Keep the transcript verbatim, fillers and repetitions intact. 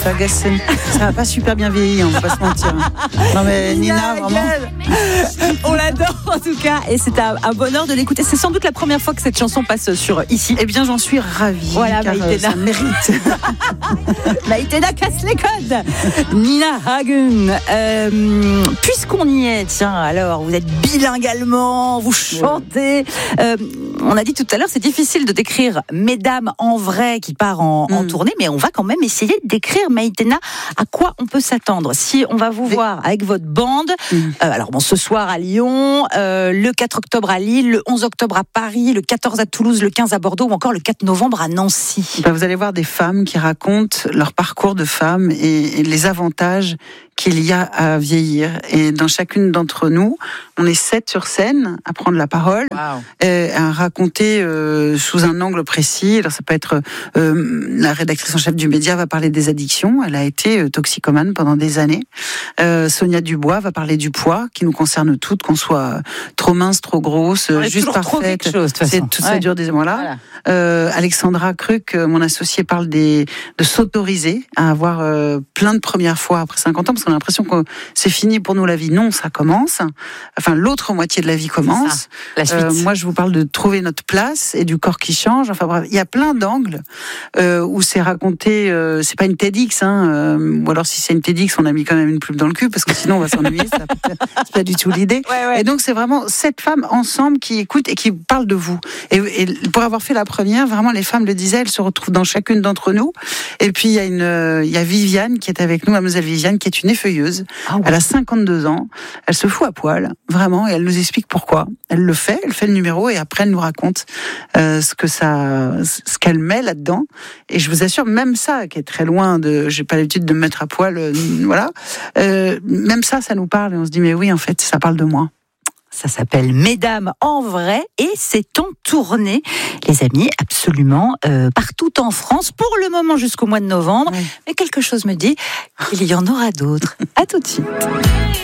ça agace. Ça n'a pas super bien vieilli, on va pas se mentir. Non mais Nina, vraiment. On l'adore en tout cas, et c'est un, un bonheur de l'écouter. C'est sans doute la première fois que cette chanson passe sur Ici. Eh bien, j'en suis ravie. Voilà, car Maïtena. euh, ça mérite. Maïtena casse les codes. Nina Hagen. Euh, puisqu'on y est, tiens, alors, vous êtes bilingue allemand, vous chantez. Euh, on a dit tout à l'heure, c'est difficile de décrire Mesdames en vrai qui part en, mm. en tournée, mais on va quand même essayer de décrire, Maïtena, à quoi on peut s'attendre. Si on va vous mais... voir avec votre bande, mm. euh, alors bon, ce soir à Lyon, euh, le quatre octobre à Lille, le onze octobre à Paris, le quatorze à Toulouse, le quinze à Bordeaux ou encore le quatre novembre à Nancy. Ben, vous allez voir des femmes qui racontent leur parcours de femmes et, et les avantages qu'il y a à vieillir. Et dans chacune d'entre nous, on est sept sur scène à prendre la parole, wow. et à raconter euh, sous un angle précis. Alors ça peut être euh, la rédactrice en chef du Média va parler des addictions. Elle a été euh, toxicomane pendant des années. Euh, Sonia Dubois va parler du poids qui nous concerne toutes, qu'on soit trop mince, trop grosse, juste parfaite. Chose, c'est tout ouais. ça dure des mois là. Voilà. Euh, Alexandra Cruc, mon associée, parle des de s'autoriser à avoir euh, plein de premières fois après cinquante ans. Parce qu'on a l'impression que c'est fini pour nous la vie. Non, ça commence. Enfin, l'autre moitié de la vie commence. La suite. Euh, moi, je vous parle de trouver notre place et du corps qui change. Enfin bref, il y a plein d'angles euh, où c'est raconté. Euh, c'est pas une TEDx, hein, euh, ou alors si c'est une TEDx, on a mis quand même une pub dans le cul parce que sinon on va s'ennuyer. Ça, c'est pas du tout l'idée. Ouais, ouais. Et donc c'est vraiment sept femmes ensemble qui écoutent et qui parlent de vous. Et, et pour avoir fait la première, vraiment les femmes le disaient, elles se retrouvent dans chacune d'entre nous. Et puis il y a une, il y a Viviane qui est avec nous, mademoiselle Viviane, qui est une effeuilleuse. Ah ouais. Elle a cinquante-deux ans, elle se fout à poil, vraiment, et elle nous explique pourquoi. Elle le fait, elle fait le numéro, et après elle nous raconte euh, ce que ça, ce qu'elle met là-dedans. Et je vous assure, même ça, qui est très loin de, j'ai pas l'habitude de me mettre à poil, euh, voilà, euh, même ça, ça nous parle, et on se dit, mais oui, en fait, ça parle de moi. Ça s'appelle Mesdames en vrai et c'est en tournée, les amis, absolument euh, partout en France, pour le moment jusqu'au mois de novembre. Oui. Mais quelque chose me dit qu'il y en aura d'autres. À tout de suite.